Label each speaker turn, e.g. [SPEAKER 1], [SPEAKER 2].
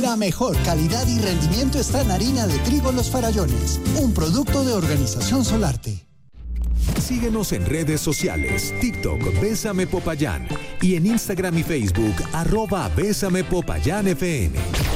[SPEAKER 1] La mejor calidad y rendimiento está en harina de trigo Los Farallones, un producto de Organización Solarte.
[SPEAKER 2] Síguenos en redes sociales, TikTok, Bésame Popayán, y en Instagram y Facebook, @BésamePopayánFM.